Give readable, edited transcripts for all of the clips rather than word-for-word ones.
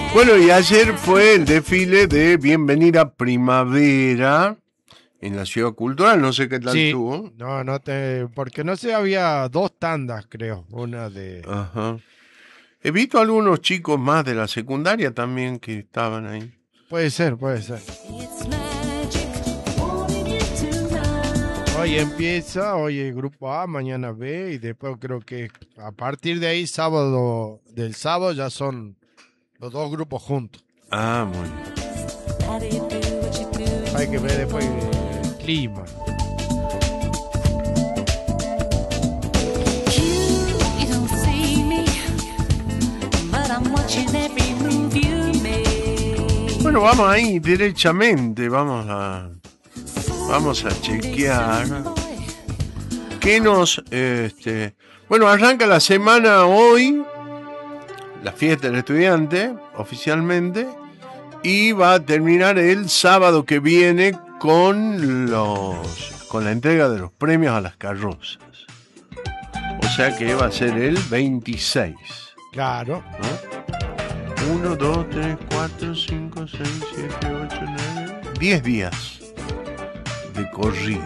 Bueno, y ayer fue el desfile de Bienvenida Primavera en la Ciudad Cultural. No sé qué tal Sí, estuvo. porque no sé, había dos tandas, creo. Una de. Ajá. He visto algunos chicos más de la secundaria también que estaban ahí. Puede ser, puede ser. Hoy empieza, hoy el grupo A, mañana B, y después creo que a partir de ahí, del sábado ya son los dos grupos juntos. Ah, muy bien. Hay que ver después el clima. Bueno, vamos ahí derechamente, vamos a chequear qué nos, bueno, arranca la semana hoy, la fiesta del estudiante, oficialmente, y va a terminar el sábado que viene con la entrega de los premios a las carrozas. O sea que va a ser el 26. Claro. ¿No? 1, 2, 3, 4, 5, 6, 7, 8, 9, 10 días de corrido.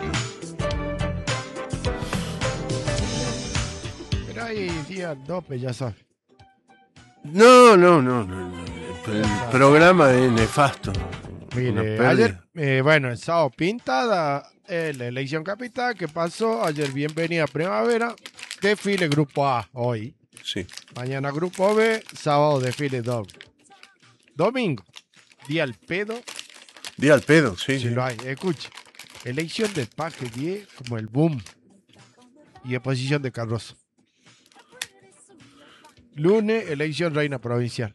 Pero hay días dope, ya sabes. No. El programa es nefasto. Mire, ayer, bueno, el sábado pintada, la elección capital que pasó, ayer bienvenida primavera, desfile grupo A hoy. Sí. Mañana grupo B, sábado desfile doble. Domingo, día al pedo. Día al pedo, sí. Si lo hay, escuche. Elección del paje 10 como el boom. Y exposición de carroza. Lunes, elección reina provincial.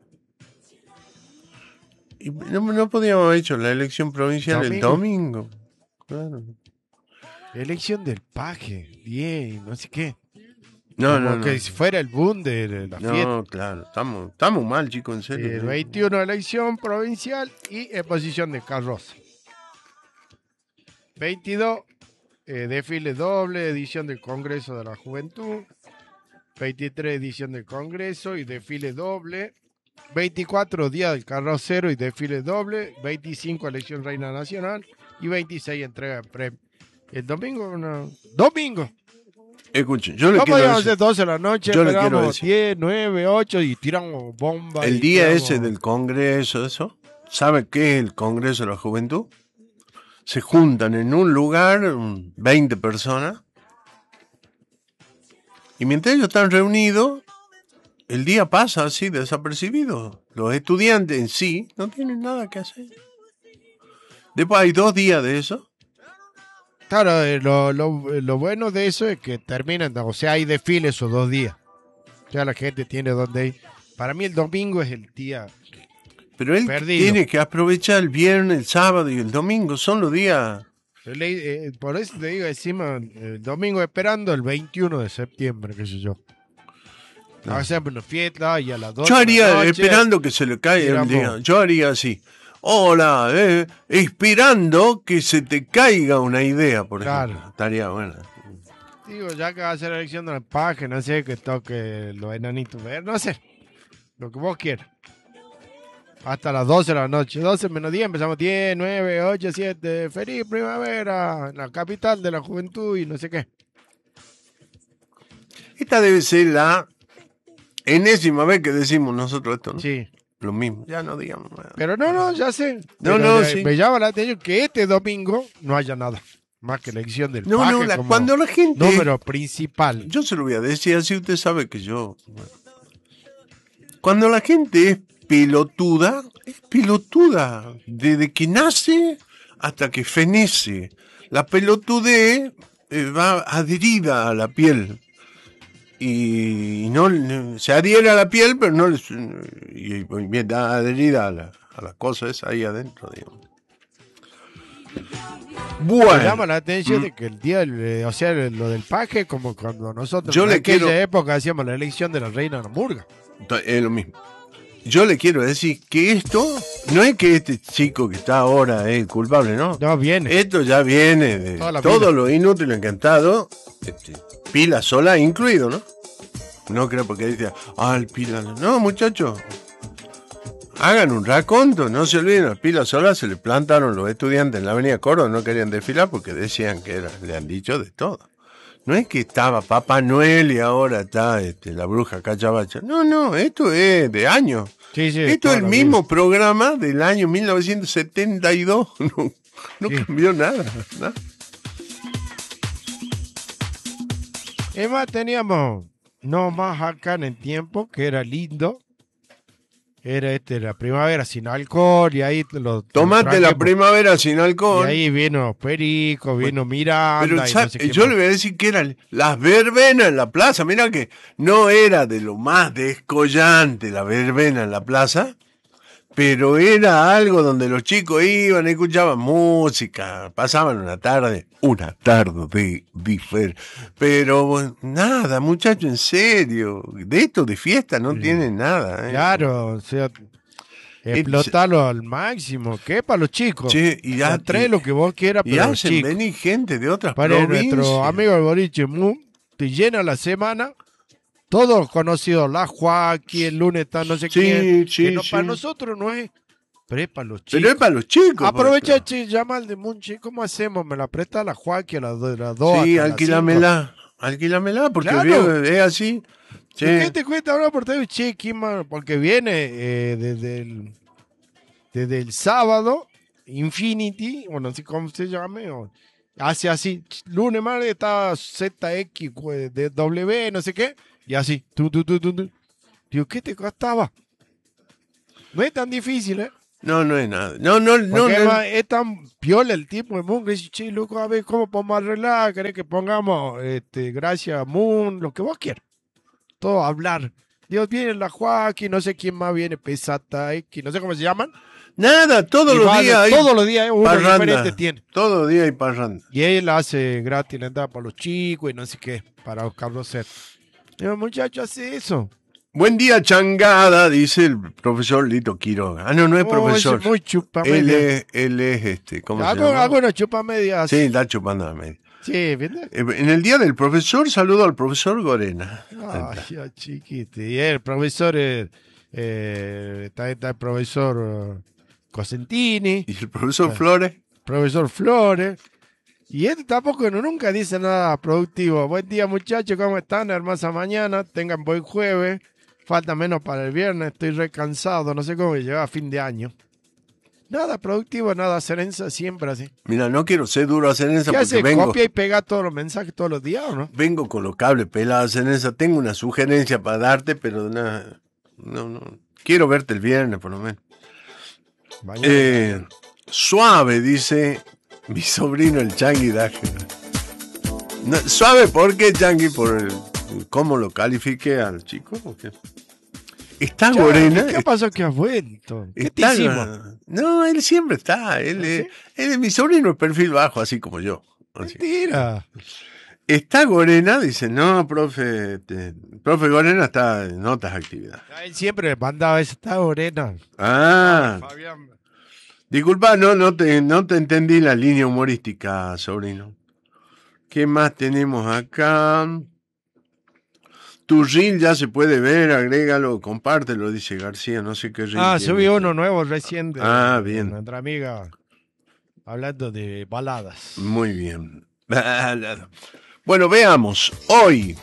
Y no podíamos haber hecho la elección provincial el domingo. Claro. Elección del paje 10, no sé qué. No. Que si fuera el boom de la fiesta. No, claro, estamos mal, chicos, en serio. El 21 elección provincial y exposición de carroza. 22 desfile doble, edición del Congreso de la Juventud. 23 edición del Congreso y desfile doble. 24 día del carrocero y desfile doble. 25 elección reina nacional y 26 entrega de premio. El domingo, domingo. Escuchen, yo le ¿Cómo quiero decir 12 de la noche? Yo le quiero decir 10, 9, 8 y tiramos bombas. El día ese del Congreso, eso, ¿sabe qué es el Congreso de la Juventud? Se juntan en un lugar 20 personas y mientras ellos están reunidos, el día pasa así desapercibido. Los estudiantes en sí no tienen nada que hacer. Después hay 2 días de eso. Claro, lo bueno de eso es que terminan, o sea, hay desfiles esos 2 días. Ya la gente tiene donde ir. Para mí el domingo es el día Pero él perdido. Tiene que aprovechar el viernes, el sábado y el domingo. Son los días. Por eso te digo, encima, el domingo esperando el 21 de septiembre, qué sé yo. No. Hacemos una fiesta y a las 2 Yo haría, de la noche, esperando que se le caiga el día. Yo haría así. Hola, esperando que se te caiga una idea, por ejemplo. Estaría buena. Digo, ya que va a ser la elección de la paja, no sé, que toque los enanitos ver, no sé. Lo que vos quieras. Hasta las 12 de la noche. 12 menos 10, empezamos 10, 9, 8, 7. Feliz primavera, en la capital de la juventud y no sé qué. Esta debe ser la enésima vez que decimos nosotros esto, ¿no? Sí. Lo mismo, ya no digamos nada. Pero no, ya sé. Sí. Me llama la atención que este domingo no haya nada. Más que elección del paje como cuando la gente... número principal. Yo se lo voy a decir así, usted sabe que yo... Cuando la gente es pelotuda, desde que nace hasta que fenece. La pelotudez va adherida a la piel. Y no se adhiere a la piel, pero no y está adherida a la cosa esa ahí adentro, digamos. Bueno. Me llama la atención de que el día, o sea, lo del paje, como cuando nosotros en aquella época hacíamos la elección de la reina de la murga. Es lo mismo. Yo le quiero decir que esto no es que este chico que está ahora es culpable, ¿no? No, viene. Esto ya viene de todo lo inútil encantado, pila sola incluido, ¿no? No creo porque dice, el pila. No, muchacho. Hagan un raconto, no se olviden, las pilas solas se le plantaron los estudiantes en la avenida Córdoba, no querían desfilar porque decían que le han dicho de todo. No es que estaba Papá Noel y ahora está la bruja Cachabacha. No, esto es de años. Sí, esto es el mismo programa del año 1972. No cambió nada. Es más, teníamos no más acá en el tiempo, que era lindo. Era la primavera sin alcohol y ahí Tomate la primavera sin alcohol. Y ahí vino Perico, vino Miranda. Pero y no sé yo le voy a decir que eran las verbenas en la plaza. Mira que no era de lo más descollante la verbena en la plaza, pero era algo donde los chicos iban, escuchaban música, pasaban una tarde de diferente. Pero nada, muchacho, en serio, de esto de fiesta no tienen nada. Claro, o sea, explotarlo al máximo, que es para los chicos. Che, trae lo que vos quieras, pero y los hacen chicos. venir gente de otras Para provincias. nuestro amigo el boliche te llena la semana. Todos conocidos, la Joaquín, el lunes está no sé quién. Sí. Para nosotros no es. Pero es para los chicos. Pero es para los chicos. Aprovecha, llama al de Munchi. ¿Cómo hacemos? ¿Me la presta la Joaquín a las 2? Sí, alquílamela, porque claro. Es así. Sí. ¿Qué te cuesta ahora por TV? Che, porque viene desde el sábado, Infinity, o no sé cómo se llame, hace así, lunes, martes está ZX, W, no sé qué, y así, Digo, ¿qué te costaba? No es tan difícil, ¿eh? No es nada. Porque es tan piola el tipo de Moon que dice, che, loco, a ver cómo podemos arreglar, querés que pongamos, gracias a Moon, lo que vos quieras. Todo hablar. Dios, viene la Joaquín, no sé quién más viene, Pesata X, no sé cómo se llaman. Nada, todos los días uno parranda, diferente tiene. Todos los días hay parranda. Y él hace gratis la entrada para los chicos y no sé qué, para los Carlos C. Digo, muchacho, hace eso. Buen día, changada, dice el profesor Lito Quiroga. Ah, no es profesor. Es muy chupamedia. Él es ¿cómo se llama? Algunos chupamedias. Sí, está chupando a media. Sí, ¿viste? En el día del profesor, saludo al profesor Gorena. Ay, ya, chiquito. Y el profesor, está el profesor Cosentini. ¿Y el profesor Flores? Profesor Flores. Y él tampoco nunca dice nada productivo. Buen día, muchachos, ¿cómo están? Hermosa mañana, tengan buen jueves. Falta menos para el viernes, estoy recansado, no sé cómo llega a fin de año. Nada productivo, nada serenza, siempre así. Mira, no quiero ser duro a Cerenza ¿Qué porque hace? ¿Copia y pega todos los mensajes todos los días o no? Vengo con los cables pelados, Cerenza. Tengo una sugerencia para darte, pero nada. No. Quiero verte el viernes, por lo menos. Suave, dice mi sobrino el Changui Dájera. No, suave, ¿por qué, Changui? ¿Por cómo lo califique al chico? ¿O qué? Está Gorena. ¿Qué pasó que has vuelto? ¿Qué te hicimos? No, él siempre está. Él es mi sobrino, es perfil bajo, así como yo. Así. Mentira. Está Gorena, dice, no, profe Gorena está en otras actividades. Él siempre mandaba esa, está Gorena. Fabián. Disculpa, no te entendí la línea humorística, sobrino. ¿Qué más tenemos acá? Tu reel ya se puede ver, agrégalo, compártelo, dice García, no sé qué reel. Subí uno nuevo recién. Bien. Nuestra amiga hablando de baladas. Muy bien. Bueno, veamos. Hoy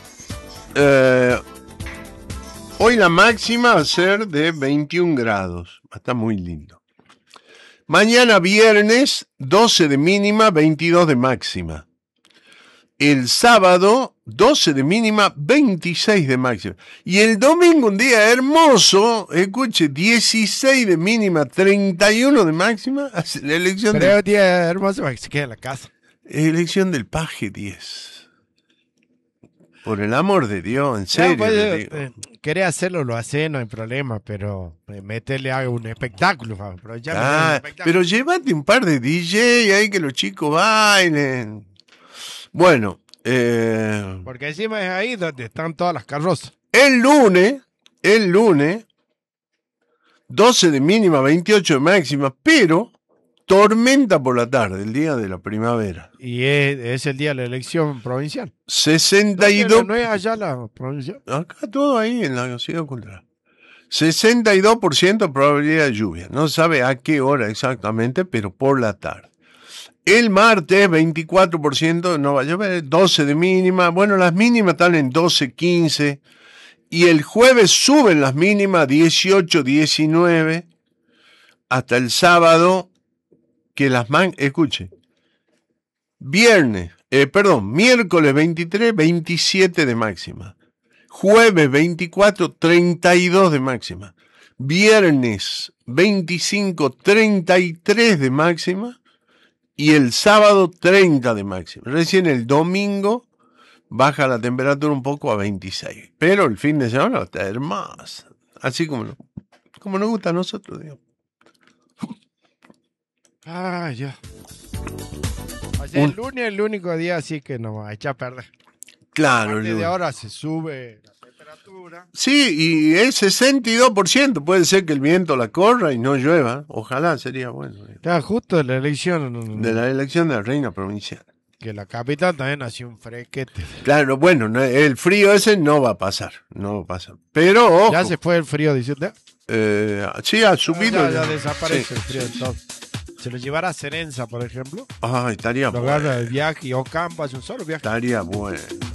la máxima va a ser de 21 grados. Está muy lindo. Mañana viernes, 12 de mínima, 22 de máxima. El sábado, 12 de mínima, 26 de máxima. Y el domingo, un día hermoso, escuche, 16 de mínima, 31 de máxima. La elección Pero un día hermoso para que se quede en la casa. Elección del paje 10. Por el amor de Dios, en serio. Querés hacerlo, lo hace, no hay problema, pero meterle a un espectáculo. Pero llévate un par de DJ ahí que los chicos bailen. Bueno. Porque encima es ahí donde están todas las carrozas. El lunes, 12 de mínima, 28 de máxima, pero tormenta por la tarde, el día de la primavera. Y es el día de la elección provincial. 62. ¿No es allá la provincial? Acá todo ahí en la ciudad cultural. 62% probabilidad de lluvia. No se sabe a qué hora exactamente, pero por la tarde. El martes, 24% no va a llover, 12 de mínima. Bueno, las mínimas están en 12, 15. Y el jueves suben las mínimas 18, 19. Hasta el sábado, que las escuche. Miércoles 23, 27 de máxima. Jueves 24, 32 de máxima. Viernes 25, 33 de máxima. Y el sábado 30 de máxima. Recién el domingo baja la temperatura un poco a 26. Pero el fin de semana va a estar hermoso. Así como nos gusta a nosotros, digamos. Ya. El lunes es el único día así que nos va a echar a perder. Claro. A partir de ahora se sube la temperatura. Sí, y es 62%. Puede ser que el viento la corra y no llueva. Ojalá, sería bueno. Está justo de la elección. De la elección de la reina provincial. Que la capital también ha sido un frequete. Claro, bueno, el frío ese no va a pasar. No va a pasar. Pero, ojo. Ya se fue el frío, diciendo. Sí, ha subido. Ya desaparece el frío entonces. ¿Se lo llevará a Cerenza, por ejemplo? Estaría lo bueno. Lo agarra el viaje y Ocampo hace un solo viaje. Estaría bueno.